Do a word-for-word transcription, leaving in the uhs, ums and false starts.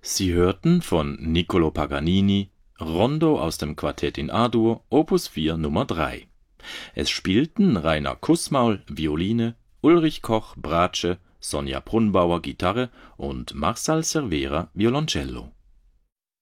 Sie hörten von Niccolò Paganini Rondo aus dem Quartett in A-Dur, Opus vier Nummer drei. Es spielten Rainer Kußmaul, Violine, Ulrich Koch, Bratsche, Sonja Brunnbauer, Gitarre und Marcel Cervera, Violoncello